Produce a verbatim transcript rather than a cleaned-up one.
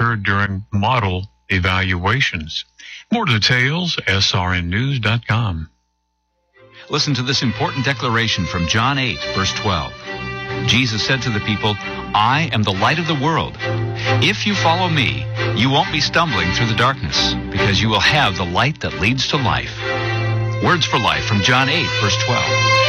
occurred during model evaluations. More details, S R N news dot com. Listen to this important declaration from John eight, verse twelve. Jesus said to the people, I am the light of the world. If you follow me, you won't be stumbling through the darkness, because you will have the light that leads to life. Words for Life from John eight, verse twelve.